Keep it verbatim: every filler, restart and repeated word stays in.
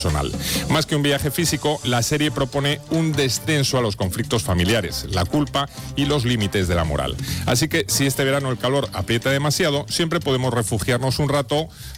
personal. Más que un viaje físico, la serie propone un descenso a los conflictos familiares, la culpa y los límites de la moral. Así que si este verano el calor aprieta demasiado, siempre podemos refugiarnos un rato